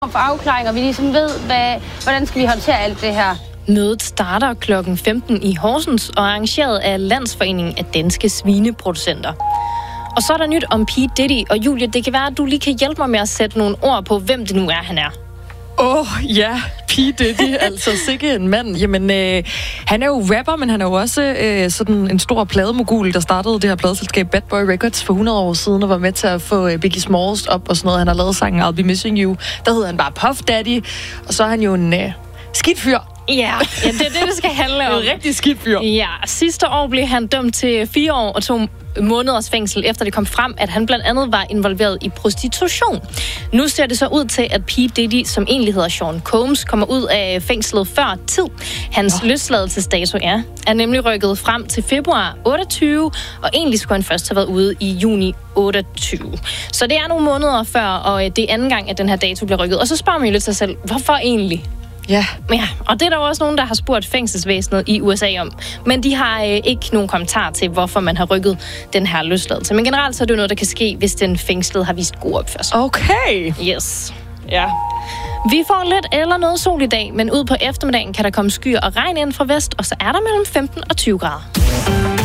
for afklaring, og vi ligesom ved, hvordan skal vi håndtere alt det her. Mødet starter kl. 15 i Horsens og er arrangeret af Landsforeningen af Danske Svineproducenter. Og så er der nyt om P. Diddy, og Julie, det kan være, at du lige kan hjælpe mig med at sætte nogle ord på, hvem det nu er, han er. Ja, P. Diddy, altså sikke en mand. Jamen, han er jo rapper, men han er jo også sådan en stor plademogul, der startede det her pladeselskab Bad Boy Records for 100 år siden, og var med til at få Biggie Smalls op og sådan noget. Han har lavet sangen I'll Be Missing You. Der hedder han bare Puff Daddy, og så er han jo en skidt fyr. Ja, det er det skal handle om. En rigtig skidt fyr. Ja, sidste år blev han dømt til 4 år og 2 måneders fængsel, efter det kom frem, at han blandt andet var involveret i prostitution. Nu ser det så ud til, at P. Diddy, som egentlig hedder Sean Combs, kommer ud af fængslet før tid. Hans løsladelsesdato er nemlig rykket frem til februar 28, og egentlig skulle han først have været ude i juni 28. Så det er nogle måneder før, og det er anden gang, at den her dato bliver rykket. Og så spørger man jo lidt sig selv, hvorfor egentlig? Ja, og det er der også nogen, der har spurgt fængselsvæsenet i USA om. Men de har ikke nogen kommentar til, hvorfor man har rykket den her løsladelse. Men generelt så er det jo noget, der kan ske, hvis den fængslede har vist god opførsel. Okay. Yes. Ja. Vi får lidt eller noget sol i dag, men ud på eftermiddagen kan der komme skyer og regn ind fra vest, og så er der mellem 15 og 20 grader.